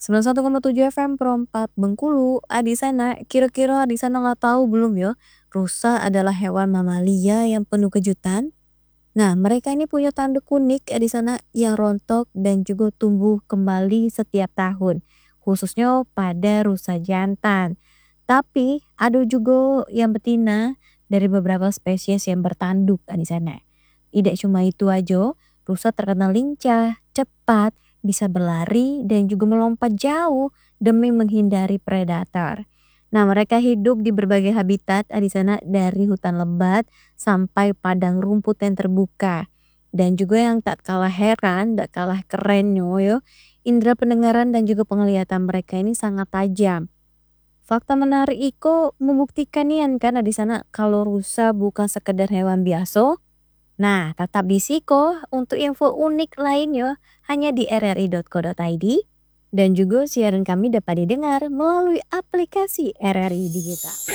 91,7 FM Pro 4 Bengkulu. Di sana, kira-kira di sana nggak tahu belum ya? Rusa adalah hewan mamalia yang penuh kejutan. Nah, mereka ini punya tanduk unik di sana yang rontok dan juga tumbuh kembali setiap tahun, khususnya pada rusa jantan. Tapi ada juga yang betina dari beberapa spesies yang bertanduk di sana. Tidak cuma itu aja, rusa terkenal lincah, cepat, bisa berlari dan juga melompat jauh demi menghindari predator. Nah, mereka hidup di berbagai habitat di sana dari hutan lebat sampai padang rumput yang terbuka. Dan juga yang tak kalah heran, tak kalah kerennya yo, indera pendengaran dan juga penglihatan mereka ini sangat tajam. Fakta menarik itu membuktikan nih kan di sana kalau rusa bukan sekedar hewan biasa. Nah, tetap di Siko untuk info unik lainnya hanya di rri.co.id dan juga siaran kami dapat didengar melalui aplikasi RRI Digital.